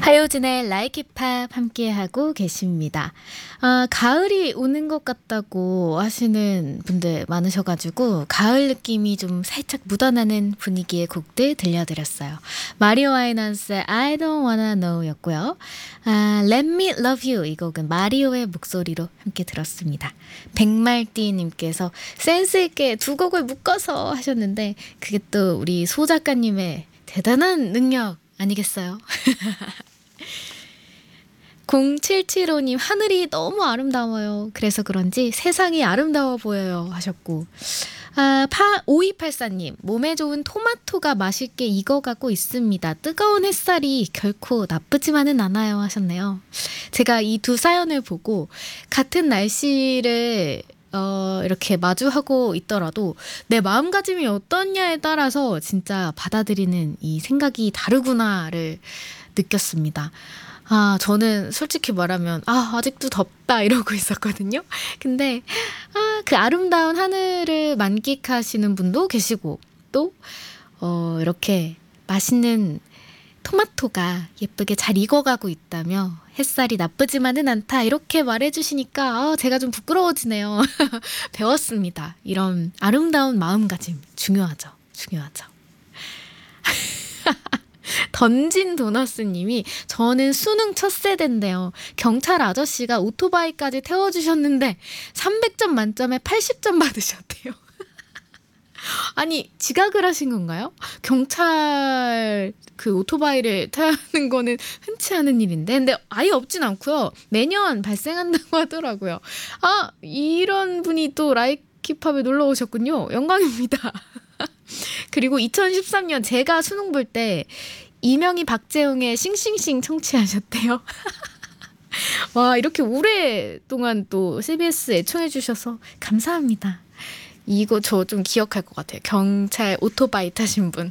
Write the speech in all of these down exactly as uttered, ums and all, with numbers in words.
하효진의 Like It Pop 함께하고 계십니다. 아, 가을이 오는 것 같다고 하시는 분들 많으셔가지고 가을 느낌이 좀 살짝 묻어나는 분위기의 곡들 들려드렸어요. 마리오 아이넌스의 I Don't Wanna Know 였고요. 아, Let Me Love You 이 곡은 마리오의 목소리로 함께 들었습니다. 백말띠님께서 센스있게 두 곡을 묶어서 하셨는데 그게 또 우리 소 작가님의 대단한 능력 아니겠어요? 공칠칠오님 하늘이 너무 아름다워요. 그래서 그런지 세상이 아름다워 보여요 하셨고 아, 파, 오이팔사님 몸에 좋은 토마토가 맛있게 익어가고 있습니다. 뜨거운 햇살이 결코 나쁘지만은 않아요 하셨네요. 제가 이 두 사연을 보고 같은 날씨를 어, 이렇게 마주하고 있더라도 내 마음가짐이 어떠냐에 따라서 진짜 받아들이는 이 생각이 다르구나를 느꼈습니다. 아, 저는 솔직히 말하면 아, 아직도 덥다 이러고 있었거든요. 근데 아, 그 아름다운 하늘을 만끽하시는 분도 계시고 또 어, 이렇게 맛있는 토마토가 예쁘게 잘 익어가고 있다며 햇살이 나쁘지만은 않다 이렇게 말해주시니까 아, 제가 좀 부끄러워지네요. 배웠습니다. 이런 아름다운 마음가짐 중요하죠. 중요하죠. 던진 도너스님이 저는 수능 첫 세대인데요. 경찰 아저씨가 오토바이까지 태워주셨는데 삼백 점 만점에 팔십 점 받으셨대요. 아니 지각을 하신 건가요? 경찰 그 오토바이를 타는 거는 흔치 않은 일인데 근데 아예 없진 않고요. 매년 발생한다고 하더라고요. 아 이런 분이 또 라이키팝에 놀러 오셨군요. 영광입니다. 그리고 이천십삼 년 제가 수능 볼 때 이명희 박재웅의 싱싱싱 청취하셨대요. 와 이렇게 오랫동안 또 씨비에스 애청해 주셔서 감사합니다. 이거 저 좀 기억할 것 같아요. 경찰 오토바이 타신 분.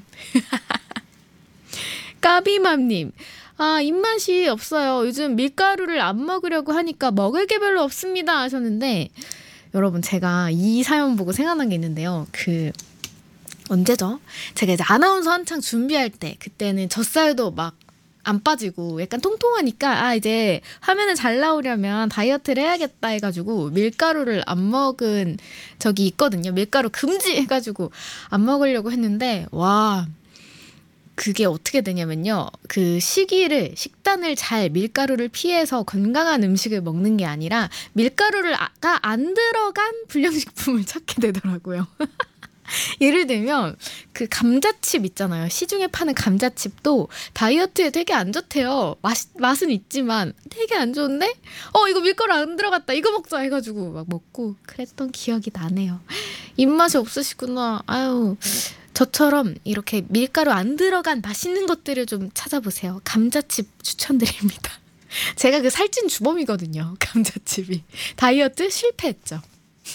까비맘님. 아 입맛이 없어요. 요즘 밀가루를 안 먹으려고 하니까 먹을 게 별로 없습니다 하셨는데 여러분 제가 이 사연 보고 생각난 게 있는데요. 그 언제죠? 제가 이제 아나운서 한창 준비할 때 그때는 젖살도 막 안 빠지고 약간 통통하니까 아 이제 화면에 잘 나오려면 다이어트를 해야겠다 해가지고 밀가루를 안 먹은 적이 있거든요. 밀가루 금지 해가지고 안 먹으려고 했는데 와 그게 어떻게 되냐면요. 그 시기를 식단을 잘 밀가루를 피해서 건강한 음식을 먹는 게 아니라 밀가루가 안 들어간 불량식품을 찾게 되더라고요. 예를 들면 그 감자칩 있잖아요. 시중에 파는 감자칩도 다이어트에 되게 안 좋대요. 맛, 맛은 있지만 되게 안 좋은데 어 이거 밀가루 안 들어갔다 이거 먹자 해가지고 막 먹고 그랬던 기억이 나네요. 입맛이 없으시구나. 아유 저처럼 이렇게 밀가루 안 들어간 맛있는 것들을 좀 찾아보세요. 감자칩 추천드립니다. 제가 그 살찐 주범이거든요. 감자칩이. 다이어트 실패했죠.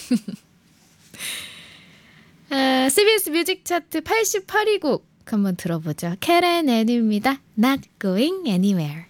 아, 씨비에스 뮤직 차트 팔십팔 위 곡 한번 들어보죠. 캐렌 애니입니다. Not Going Anywhere.